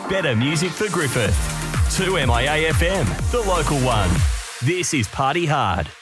Better music for Griffith. 2MIA FM, the local one. This is Party Hard.